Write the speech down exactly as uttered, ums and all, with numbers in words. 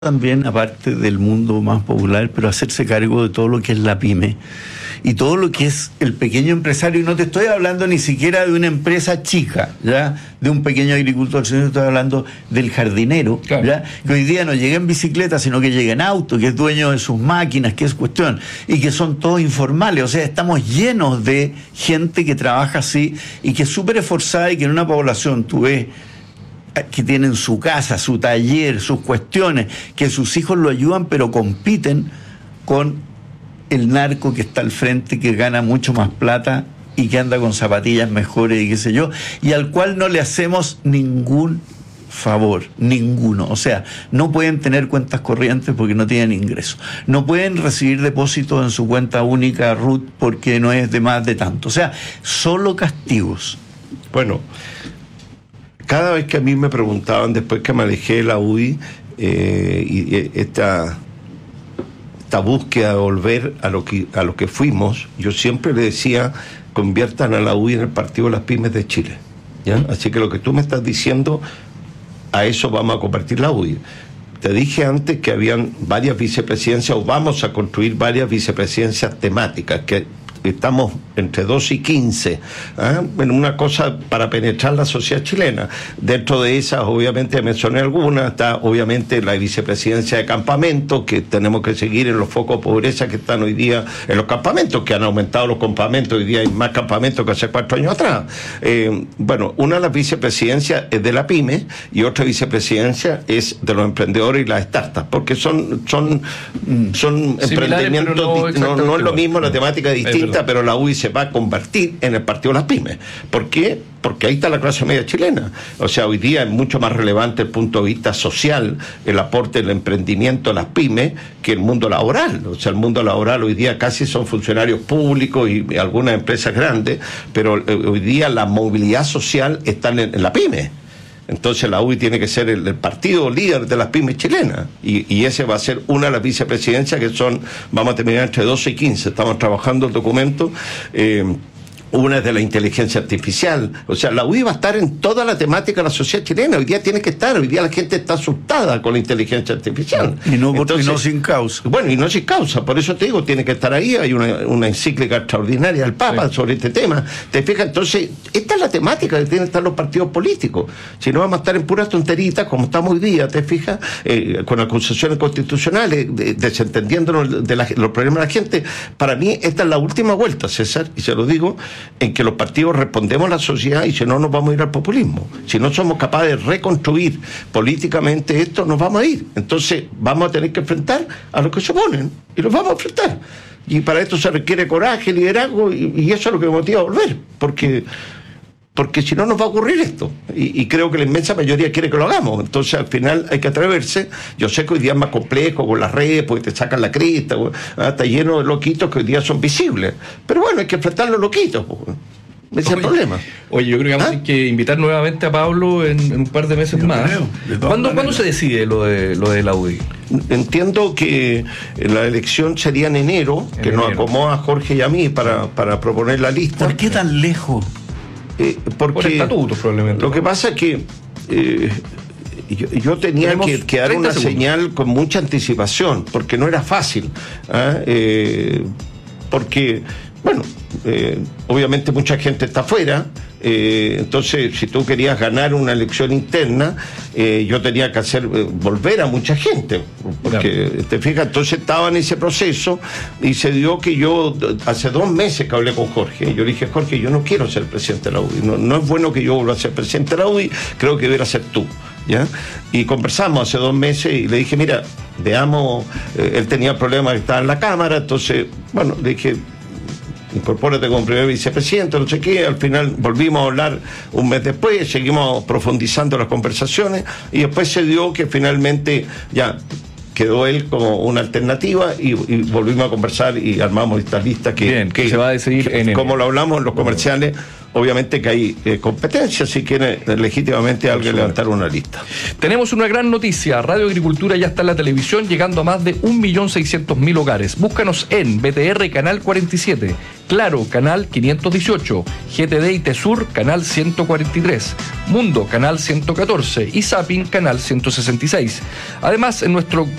también, aparte del mundo más popular, pero hacerse cargo de todo lo que es la pyme y todo lo que es el pequeño empresario. Y no te estoy hablando ni siquiera de una empresa chica, ¿ya? De un pequeño agricultor, sino que estoy hablando del jardinero, claro, ¿ya? Que hoy día no llega en bicicleta, sino que llega en auto, que es dueño de sus máquinas, que es cuestión, y que son todos informales. O sea, estamos llenos de gente que trabaja así y que es súper esforzada, y que en una población tú ves que tienen su casa, su taller, sus cuestiones, que sus hijos lo ayudan, pero compiten con el narco que está al frente, que gana mucho más plata y que anda con zapatillas mejores y qué sé yo, y al cual no le hacemos ningún favor, ninguno. O sea, no pueden tener cuentas corrientes porque no tienen ingresos, no pueden recibir depósitos en su cuenta única R U T porque no es de más de tanto. O sea, solo castigos. Bueno, cada vez que a mí me preguntaban, después que me alejé de la U D I, eh, y esta, esta búsqueda de volver a lo que a lo que fuimos, yo siempre le decía: conviertan a la U D I en el Partido de las Pymes de Chile, ¿ya? Así que lo que tú me estás diciendo, a eso vamos a convertir la U D I. Te dije antes que habían varias vicepresidencias, o vamos a construir varias vicepresidencias temáticas, que estamos entre doce y quince, ¿eh? En una cosa para penetrar la sociedad chilena. Dentro de esas, obviamente, mencioné algunas. Está obviamente la vicepresidencia de campamentos, que tenemos que seguir en los focos de pobreza que están hoy día en los campamentos, que han aumentado los campamentos. Hoy día hay más campamentos que hace cuatro años atrás. Eh, bueno, una de las vicepresidencias es de la pyme, y otra vicepresidencia es de los emprendedores y las startups, porque son son, son emprendimientos, no, no, no es lo mismo, la temática es distinta. Pero la U D I se va a convertir en el Partido de las Pymes. ¿Por qué? Porque ahí está la clase media chilena. O sea, hoy día es mucho más relevante el punto de vista social, el aporte del emprendimiento a las pymes, que el mundo laboral. O sea, el mundo laboral hoy día casi son funcionarios públicos y, y algunas empresas grandes, pero eh, hoy día la movilidad social está en, en la pyme. Entonces la U D I tiene que ser el, el partido líder de las pymes chilenas, y, y ese va a ser una de las vicepresidencias, que son, vamos a terminar entre doce y quince, estamos trabajando el documento. eh, Una es de la inteligencia artificial. O sea, la U D I va a estar en toda la temática de la sociedad chilena. Hoy día tiene que estar. Hoy día la gente está asustada con la inteligencia artificial. Y no, Entonces, y no sin causa. Bueno, y no sin causa. Por eso te digo, tiene que estar ahí. Hay una, una encíclica extraordinaria del Papa, sí, sobre este tema. ¿Te fijas? Entonces, esta es la temática que tienen que estar los partidos políticos. Si no, vamos a estar en puras tonteritas, como estamos hoy día, ¿te fijas? Eh, con acusaciones constitucionales, de, desentendiéndonos de la, los problemas de la gente. Para mí, esta es la última vuelta, César, y se lo digo, en que los partidos respondemos a la sociedad, y si no, nos vamos a ir al populismo. Si no somos capaces de reconstruir políticamente esto, nos vamos a ir. Entonces vamos a tener que enfrentar a los que se oponen, y los vamos a enfrentar. Y para esto se requiere coraje, liderazgo, y, y eso es lo que me motiva a volver, porque porque si no nos va a ocurrir esto, y, y creo que la inmensa mayoría quiere que lo hagamos. Entonces al final hay que atreverse. Yo sé que hoy día es más complejo con las redes, porque te sacan la crista, ah, está lleno de loquitos que hoy día son visibles, pero bueno, hay que enfrentar a los loquitos, pues. Ese es el problema. Oye, yo creo que vamos ¿Ah? a tener que invitar nuevamente a Pablo en, en un par de meses yo más. Creo, ¿Cuándo, ¿Cuándo se decide lo de lo de la U D I? Entiendo que la elección sería en enero, en que enero. Nos acomoda a Jorge y a mí para, para proponer la lista. ¿Por qué tan lejos? Eh, porque Por estatutos, probablemente. Lo que pasa es que eh, yo, yo tenía que, que dar una segundos. señal con mucha anticipación, porque no era fácil. ¿eh? Eh, porque, bueno, eh, obviamente mucha gente está afuera. Eh, entonces, si tú querías ganar una elección interna, eh, yo tenía que hacer eh, volver a mucha gente, porque claro, te fijas, entonces estaba en ese proceso, y se dio que yo hace dos meses que hablé con Jorge. Yo le dije: Jorge, yo no quiero ser presidente de la U D I, no, no es bueno que yo vuelva a ser presidente de la U D I, creo que debería ser tú, ¿ya? Y conversamos hace dos meses y le dije: mira, veamos, eh, él tenía problemas que estaba en la Cámara, entonces, bueno, le dije: incorpórate como primer vicepresidente, no sé qué. Al final volvimos a hablar un mes después, seguimos profundizando las conversaciones, y después se dio que finalmente ya quedó él como una alternativa, y, y volvimos a conversar y armamos esta lista que, Bien, que se va a decidir que, en como lo hablamos en los comerciales, obviamente que hay eh, competencia, si quiere legítimamente alguien levantar una lista. Tenemos una gran noticia, Radio Agricultura ya está en la televisión, llegando a más de un millón seiscientos mil hogares. Búscanos en B T R Canal cuarenta y siete, Claro Canal quinientos dieciocho, G T D y Tesur Canal ciento cuarenta y tres, Mundo Canal ciento catorce y Zapping Canal ciento sesenta y seis. Además, en nuestro